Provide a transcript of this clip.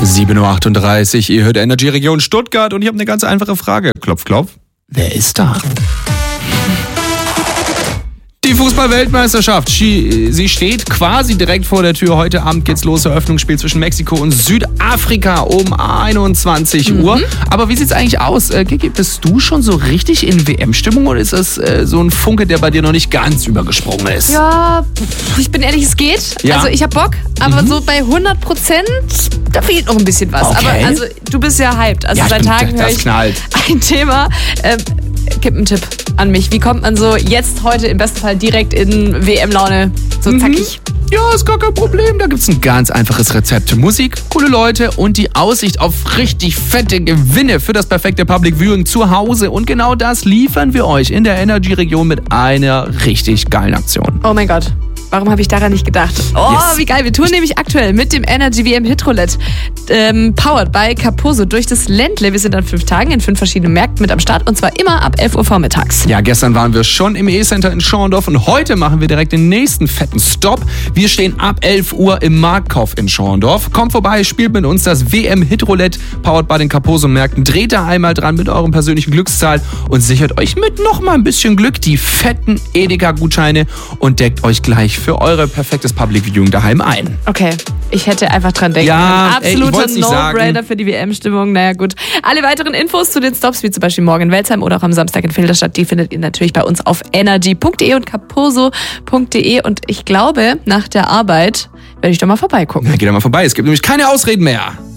7:38 Uhr, ihr hört Energy Region Stuttgart und ich habe eine ganz einfache Frage. Klopf, klopf. Wer ist da? Die Fußball-Weltmeisterschaft, sie steht quasi direkt vor der Tür. Heute Abend geht's los, Eröffnungsspiel zwischen Mexiko und Südafrika um 21 Uhr. Aber wie sieht's eigentlich aus? Kiki, bist du schon so richtig in WM-Stimmung oder ist das so ein Funke, der bei dir noch nicht ganz übergesprungen ist? Ja, ich bin ehrlich, es geht. Ja. Also ich hab Bock, aber so bei 100%, da fehlt noch ein bisschen was. Okay. Aber also du bist ja hyped. Also Ja, seit Tagen höre das ich knallt. ein Thema. Gib einen Tipp an mich. Wie kommt man so jetzt heute im besten Fall direkt in WM-Laune so zackig? Ja, ist gar kein Problem. Da gibt's ein ganz einfaches Rezept. Musik, coole Leute und die Aussicht auf richtig fette Gewinne für das perfekte Public Viewing zu Hause. Und genau das liefern wir euch in der Energy-Region mit einer richtig geilen Aktion. Oh mein Gott. Warum habe ich daran nicht gedacht? Oh, Yes. Wie geil. Wir touren nämlich aktuell mit dem Energy WM Hitroulette. Powered by Carposo durch das Ländle. Wir sind an 5 Tagen in 5 verschiedenen Märkten mit am Start und zwar immer ab 11 Uhr vormittags. Ja, gestern waren wir schon im E-Center in Schorndorf und heute machen wir direkt den nächsten fetten Stopp. Wir stehen ab 11 Uhr im Marktkauf in Schorndorf. Kommt vorbei, spielt mit uns das WM Hitroulette, powered by den Carposo-Märkten. Dreht da einmal dran mit eurem persönlichen Glückszahl und sichert euch mit noch mal ein bisschen Glück die fetten Edeka-Gutscheine und deckt euch gleich für eure perfektes Public Viewing daheim ein. Okay, ich hätte einfach dran denken Ja, können. ich wollt's nicht No-Brainer für die WM-Stimmung. Naja, gut. Alle weiteren Infos zu den Stops, wie zum Beispiel morgen in Welsheim oder auch am Samstag in Filderstadt, die findet ihr natürlich bei uns auf energy.de und carposo.de. Und ich glaube, nach der Arbeit werde ich doch mal vorbeigucken. Ja, geht da mal vorbei. Es gibt nämlich keine Ausreden mehr.